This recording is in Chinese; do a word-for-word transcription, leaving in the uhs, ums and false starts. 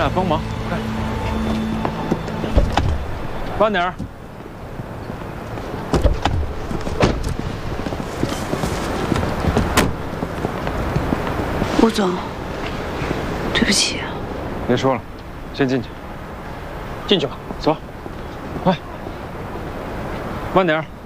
俩帮忙，快，慢点儿。 吴总，对不起。 别说了，先进去。进去吧，走，快，慢点儿。